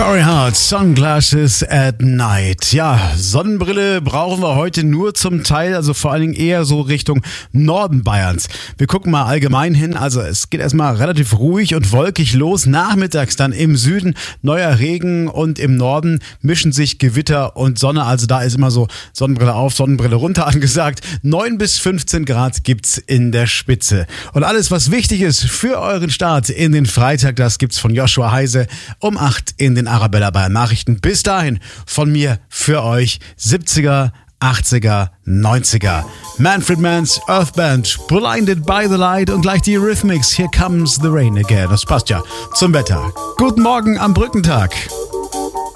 Corey Hart, Sunglasses at Night. Ja, Sonnenbrille brauchen wir heute nur zum Teil, also vor allen Dingen eher so Richtung Norden Bayerns. Wir gucken mal allgemein hin, also es geht erstmal relativ ruhig und wolkig los. Nachmittags dann im Süden neuer Regen und im Norden mischen sich Gewitter und Sonne. Also da ist immer so Sonnenbrille auf, Sonnenbrille runter angesagt. 9 bis 15 Grad gibt's in der Spitze. Und alles, was wichtig ist für euren Start in den Freitag, das gibt's von Joshua Heise um 8 in den Arabella Bayern Nachrichten. Bis dahin von mir für euch 70er, 80er, 90er. Manfred Mann's Earth Band, Blinded by the Light und gleich die Rhythmics. Here Comes the Rain Again. Das passt ja zum Wetter. Guten Morgen am Brückentag.